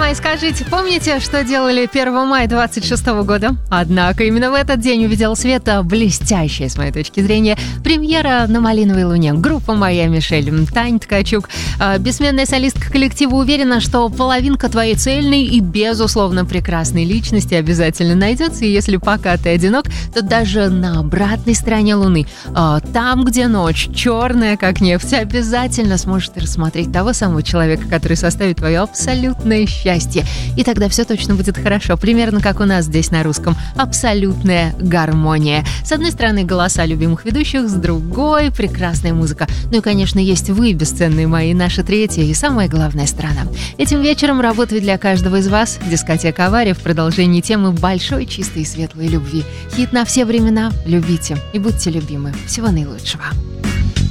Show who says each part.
Speaker 1: май, скажите, помните, что делали 1 мая 26 года? Однако именно в этот день увидел свет блестящая, с моей точки зрения, премьера на «Малиновой луне». Группа «Моя Мишель», Таня Ткачук. Бессменная солистка коллектива уверена, что половинка твоей цельной и, безусловно, прекрасной личности обязательно найдется. И если пока ты одинок, то даже на обратной стороне Луны, там, где ночь черная, как нефть, обязательно сможешь рассмотреть того самого человека, который составит твое абсолютное счастье. И тогда все точно будет хорошо. Примерно как у нас здесь на русском. Абсолютная гармония. С одной стороны, голоса любимых ведущих, с другой — прекрасная музыка. Ну и, конечно, есть вы, бесценные мои, наша третья и самая главная сторона. Этим вечером работает для каждого из вас дискотека «Авария» в продолжении темы большой, чистой и светлой любви. Хит на все времена. Любите и будьте любимы. Всего наилучшего.